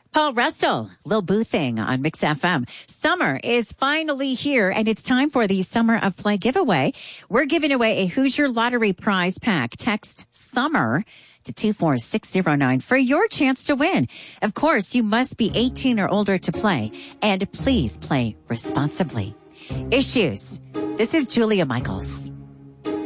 Paul Russell, Lil Boothing on Mix FM. Summer is finally here, and it's time for the Summer of Play giveaway. We're giving away a Hoosier Lottery prize pack. Text SUMMER to 24609 for your chance to win. Of course, you must be 18 or older to play, and please play responsibly. Issues. This is Julia Michaels.